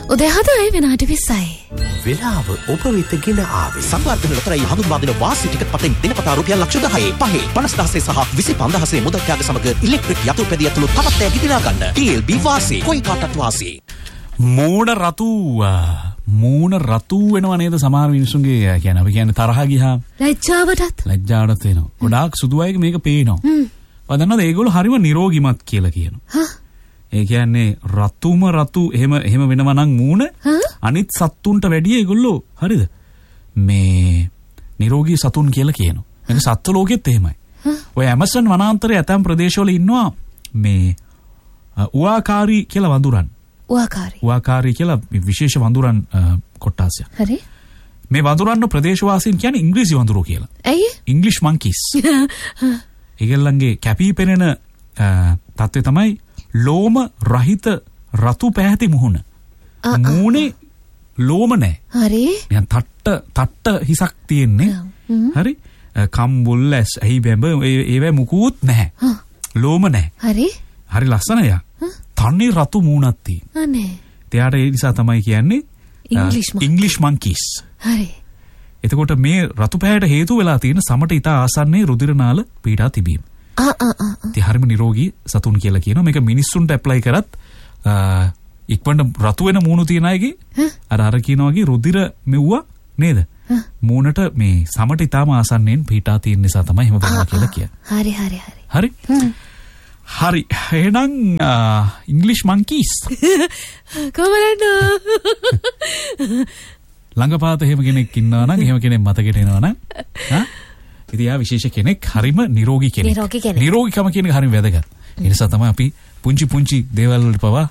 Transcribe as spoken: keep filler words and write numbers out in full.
උදේ හතයි විනාඩි විස්සයි. වෙලාව ඔබ වෙත ගෙන ආවේ සංවර්ධන ලතරයි හඳුන්වා දෙන වාසි ටිකට් පතෙන් දිනපතා රුපියල් ලක්ෂ දහය පහේ පනස් දහසේ සහ විසි පන්දහසේ මුදල් ත්‍යාග සමග ඉලෙක්ට්‍රික් යතුරුපැදිය ඇතුළු තවත් ඈ ගිදිනා ගන්න. ටී එල් බී වාසි කොයි කාටත් වාසි. මූණ රතු මූණ රතු වෙනවා නේද සමහර මිනිස්සුන්ගේ කියන්නේ අපි කියන්නේ තරහ ගියා ලැජ්ජාවටත් ලැජ්ජාවටත් වෙනවා. ගොඩාක් සුදු අයගේ මේක පේනවා. ඔය දන්නවද ඒගොල්ලෝ හරිම නිරෝගිමත් කියලා කියනවා. ඒ කියන්නේ රතුම රතු එහෙම එහෙම වෙනවා නම් මූණ අනිත් සත්තුන්ට වැඩිය ඒගොල්ලෝ හරිද මේ නිරෝගී සතුන් කියලා කියනවා. මේක සත්ත්ව ලෝකෙත් එහෙමයි. ඔය ඇමසන් වනාන්තරයේ ඇතැම් ප්‍රදේශවල ඉන්නවා මේ උවාකාරී කියලා වඳුරන්. උවාකාරී. උවාකාරී කියලා විශේෂ වඳුරන් කොට්ටාසයක්. හරි. මේ වඳුරන්ව ප්‍රදේශවාසීන් කියන්නේ ඉංග්‍රීසි වඳුරෝ කියලා. ඇයි? English monkeys. ඒගොල්ලන්ගේ කැපී පෙනෙන තත්ත්වය තමයි ලෝම රහිත රතු පැහැති මුහුණ. මූණේ ලෝම නැහැ. හරි. නිකන් තට්ට තට්ට හිසක් තියෙන්නේ. හරි. කම්බුල් ඇස් ඇහි බැඹ ඒවැ මුකුත් නැහැ. ලෝම නැහැ. හරි. හරි ලස්සනයි. තන්නේ රතු මූණක් තියෙන. අනේ. එයාට ඒ නිසා තමයි කියන්නේ ඉංග්ලිෂ් monkeys. හරි. එතකොට මේ රතු පැහැයට හේතු වෙලා තියෙන සමට ඉතා ආසන්නයේ රුධිර නාල පීඩා තිබීම. ආ ආ ආ. ඒ හරිම නිරෝගී සතුන් කියලා කියනවා. මේක මිනිස්සුන්ට ඇප්ලයි කරත් ඉක්මනට රතු වෙන මූණු තියන අයගේ අර අර කියනවා වගේ රුධිර මෙව්වා නේද? මූණට මේ සමට ඉතාම ආසන්නයෙන් පීඩා තියෙන නිසා තමයි එහෙම වෙනවා කියලා කියන්නේ. හරි හරි හරි. හරි. හරි. එහෙනම් ඉංග්ලිෂ් monkeys. කොහොමද? ළඟපාත එහෙම කෙනෙක් ඉන්නවා නම් එහෙම කෙනෙක් මතකෙට එනවා නම් හා ඉතින් යා විශේෂ කෙනෙක් හරිම නිරෝගී කෙනෙක්. නිරෝගීකම කියන එක හරිම වැදගත්. ඒ නිසා තමයි අපි පුංචි පුංචි දේවල් වලට පවා